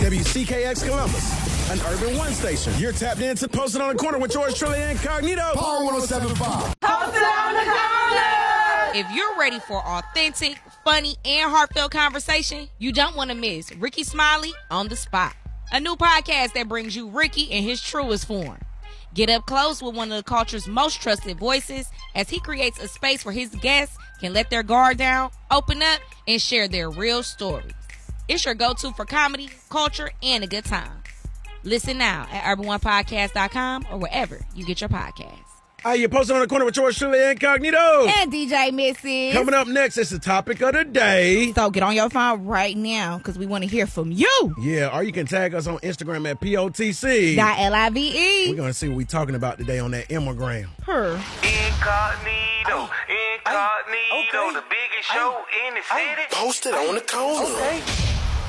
WCKX Columbus, an Urban One station. You're tapped into Posted on the Corner with George Trilly Incognito. Power 107.5. Posted on the Corner. If you're ready for authentic, funny, and heartfelt conversation, you don't want to miss Ricky Smiley on the Spot, a new podcast that brings you Ricky in his truest form. Get up close with one of the culture's most trusted voices as he creates a space where his guests can let their guard down, open up, and share their real stories. It's your go-to for comedy, culture, and a good time. Listen now at urbanonepodcast.com or wherever you get your podcasts. Hi, you're Posted on the Corner with George Trilly Incognito. And DJ Missy. Coming up next, it's the topic of the day. So get on your phone right now because we want to hear from you. Yeah, or you can tag us on Instagram at POTC. .LIVE. We're going to see what we're talking about today on that Immigram. Her. Incognito, the biggest show in the city. Posted on the Corner. Okay.